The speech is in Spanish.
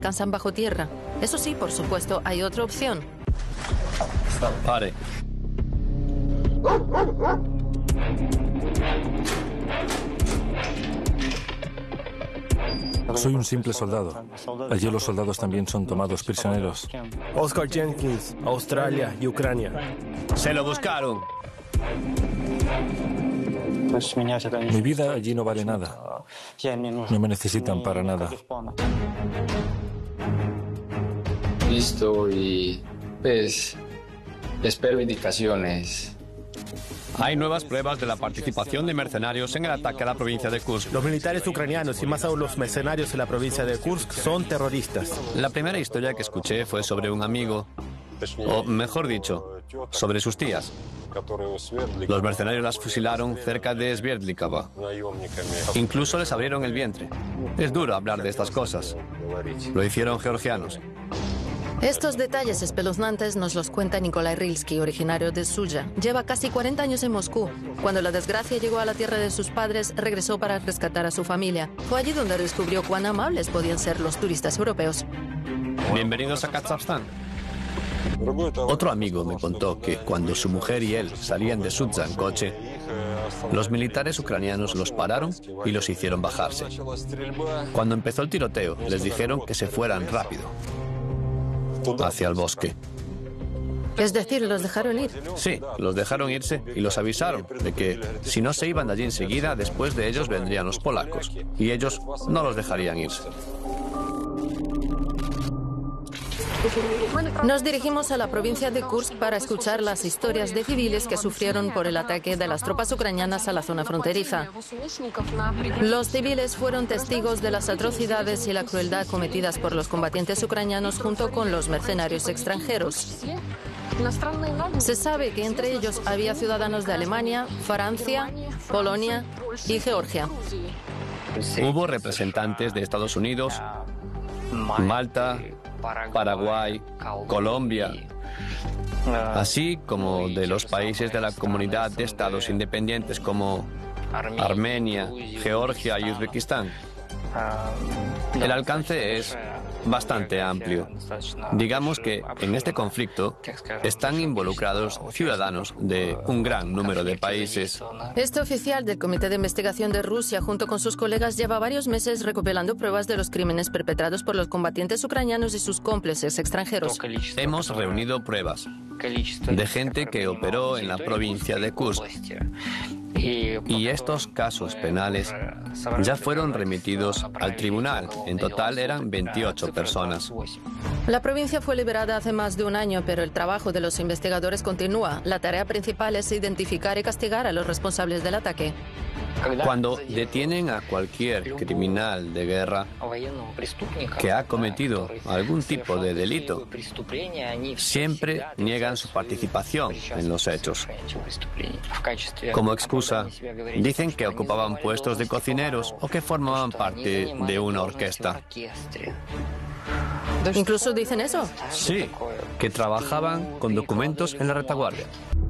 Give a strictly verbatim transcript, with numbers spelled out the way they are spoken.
descansan bajo tierra. Eso sí, por supuesto, hay otra opción. Pare. Soy un simple soldado. Allí los soldados también son tomados prisioneros. Oscar Jenkins, Australia y Ucrania. Se lo buscaron. Mi vida allí no vale nada. No me necesitan para nada. Listo y pues espero indicaciones. Hay nuevas pruebas de la participación de mercenarios en el ataque a la provincia de Kursk. Los militares ucranianos y más aún los mercenarios en la provincia de Kursk son terroristas. La primera historia que escuché fue sobre un amigo, o mejor dicho, sobre sus tías. Los mercenarios las fusilaron cerca de Sverdlikava. Incluso les abrieron el vientre. Es duro hablar de estas cosas. Lo hicieron georgianos. Estos detalles espeluznantes nos los cuenta Nikolai Rilsky, originario de Suya. Lleva casi cuarenta años en Moscú. Cuando la desgracia llegó a la tierra de sus padres, regresó para rescatar a su familia. Fue allí donde descubrió cuán amables podían ser los turistas europeos. Bienvenidos a Kazajstán. Otro amigo me contó que cuando su mujer y él salían de Sudzha en coche, los militares ucranianos los pararon y los hicieron bajarse. Cuando empezó el tiroteo, les dijeron que se fueran rápido hacia el bosque. Es decir, los dejaron ir. Sí, los dejaron irse y los avisaron de que si no se iban de allí enseguida, después de ellos vendrían los polacos y ellos no los dejarían irse. Nos dirigimos a la provincia de Kursk para escuchar las historias de civiles que sufrieron por el ataque de las tropas ucranianas a la zona fronteriza. Los civiles fueron testigos de las atrocidades y la crueldad cometidas por los combatientes ucranianos junto con los mercenarios extranjeros. Se sabe que entre ellos había ciudadanos de Alemania, Francia, Polonia y Georgia. Hubo representantes de Estados Unidos, Malta, Paraguay, Colombia, así como de los países de la Comunidad de Estados Independientes como Armenia, Georgia y Uzbekistán. El alcance es bastante amplio. Digamos que en este conflicto están involucrados ciudadanos de un gran número de países. Este oficial del Comité de Investigación de Rusia, junto con sus colegas, lleva varios meses recopilando pruebas de los crímenes perpetrados por los combatientes ucranianos y sus cómplices extranjeros. Hemos reunido pruebas de gente que operó en la provincia de Kursk. Y estos casos penales ya fueron remitidos al tribunal. En total eran veintiocho personas. La provincia fue liberada hace más de un año, pero el trabajo de los investigadores continúa. La tarea principal es identificar y castigar a los responsables del ataque. Cuando detienen a cualquier criminal de guerra que ha cometido algún tipo de delito, siempre niegan su participación en los hechos. Como excusa, dicen que ocupaban puestos de cocineros o que formaban parte de una orquesta. ¿Incluso dicen eso? Sí, que trabajaban con documentos en la retaguardia.